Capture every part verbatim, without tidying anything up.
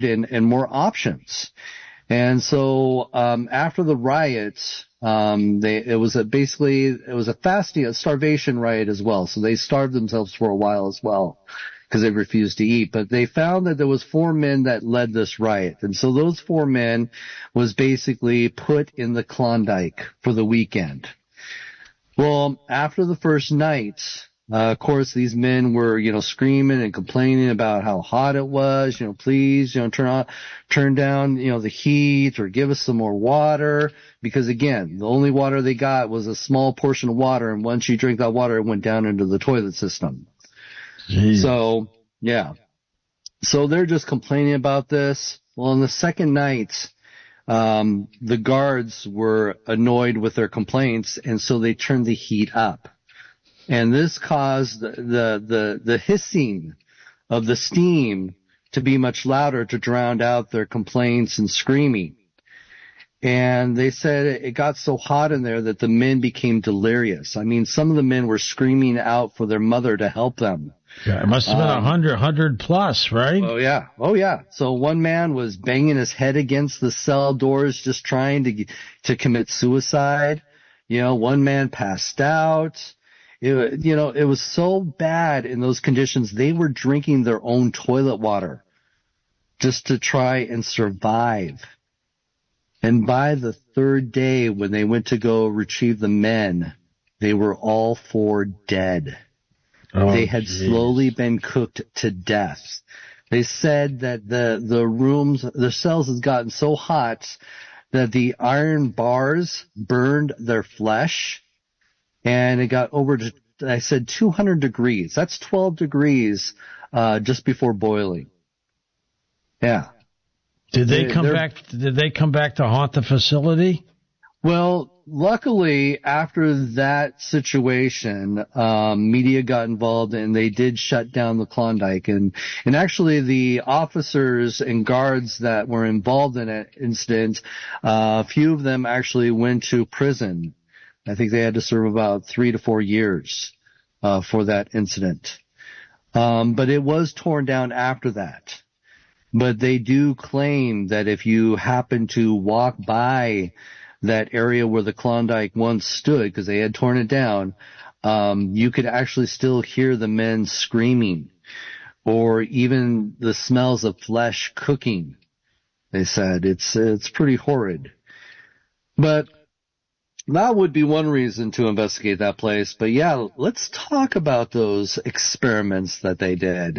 and, and more options. And so, um, after the riots, um, they, it was a basically, it was a fasting, a starvation riot as well. So they starved themselves for a while as well because they refused to eat. But they found that there was four men that led this riot. And so those four men was basically put in the Klondike for the weekend. Well, after the first night, Uh, of course, these men were, you know, screaming and complaining about how hot it was. You know, please, you know, turn on, turn down, you know, the heat or give us some more water. Because again, the only water they got was a small portion of water. And once you drink that water, it went down into the toilet system. Jeez. So, yeah. So they're just complaining about this. Well, on the second night, um, the guards were annoyed with their complaints. And so they turned the heat up. And this caused the, the, the, the hissing of the steam to be much louder to drown out their complaints and screaming. And they said it got so hot in there that the men became delirious. I mean, some of the men were screaming out for their mother to help them. Yeah, it must have been a um, hundred, hundred plus, right? Oh, yeah. Oh, yeah. So one man was banging his head against the cell doors just trying to, to commit suicide. You know, one man passed out. It, you know, it was so bad in those conditions, they were drinking their own toilet water just to try and survive. And by the third day, when they went to go retrieve the men, they were all four dead. Oh, they had geez. slowly been cooked to death. They said that the, the rooms, the cells had gotten so hot that the iron bars burned their flesh. And it got over to, I said, two hundred degrees. That's twelve degrees uh, just before boiling. Yeah. Did they, they come back? Did they come back to haunt the facility? Well, luckily, after that situation, um, media got involved and they did shut down the Klondike. And, and actually, the officers and guards that were involved in that incident, uh, a few of them actually went to prison. I think they had to serve about three to four years uh, for that incident. Um, but it was torn down after that. But they do claim that if you happen to walk by that area where the Klondike once stood, because they had torn it down, um, you could actually still hear the men screaming, or even the smells of flesh cooking. They said it's it's pretty horrid. But that would be one reason to investigate that place. But yeah, let's talk about those experiments that they did.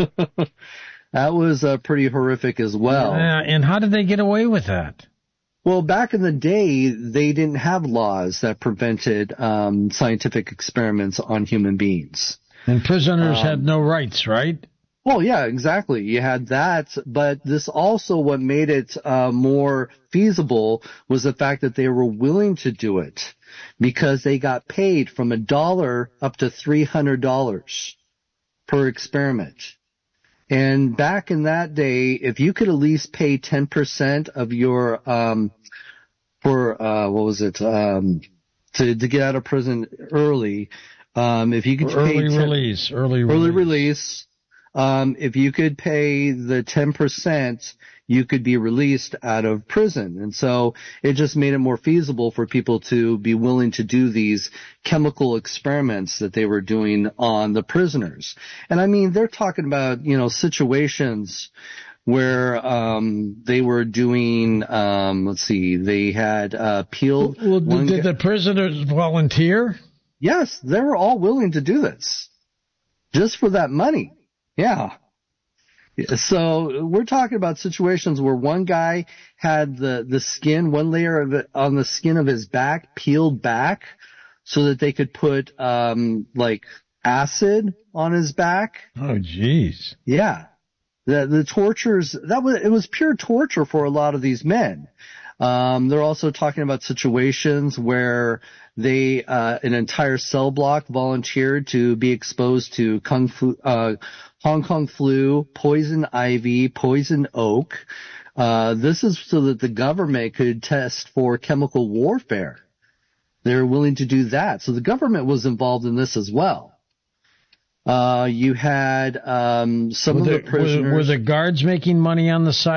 That was uh, pretty horrific as well. Yeah, and how did they get away with that? Well, back in the day, they didn't have laws that prevented um, scientific experiments on human beings. And prisoners um, had no rights, right? Well, yeah, exactly. You had that, but this also, what made it uh, more feasible was the fact that they were willing to do it because they got paid from a dollar up to three hundred dollars per experiment. And back in that day, if you could at least pay ten percent of your, um, for, uh, what was it, um, to, to get out of prison early, um, if you could early pay ten, release, early release, early release, um, if you could pay the ten percent, you could be released out of prison. And so it just made it more feasible for people to be willing to do these chemical experiments that they were doing on the prisoners. And I mean, they're talking about, you know, situations where um they were doing, um let's see, they had uh peeled. Well, did, did the prisoners volunteer? Yes, they were all willing to do this just for that money. Yeah. So we're talking about situations where one guy had the, the skin, one layer of it on the skin of his back peeled back so that they could put, um, like acid on his back. Oh, jeez. Yeah. The, the tortures, that was, it was pure torture for a lot of these men. Um, they're also talking about situations where they, uh, an entire cell block volunteered to be exposed to kung fu, uh, Hong Kong flu, poison ivy, poison oak. Uh, this is so that the government could test for chemical warfare. They're willing to do that. So the government was involved in this as well. Uh, you had, um, some were of the, the prisoners. Were, were the guards making money on the side?